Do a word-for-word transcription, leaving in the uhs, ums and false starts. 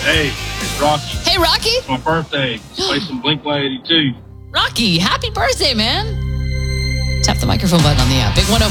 Hey, it's Rocky. Hey, Rocky. It's my birthday. Play some Blink one eighty-two. Rocky, happy birthday, man. Tap the microphone button on the app. Big one oh